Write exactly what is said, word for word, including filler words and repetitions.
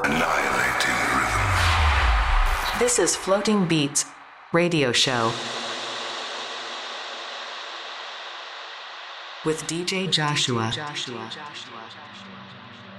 annihilating rhythm. This is Floating Beats Radio Show with D J Joshua.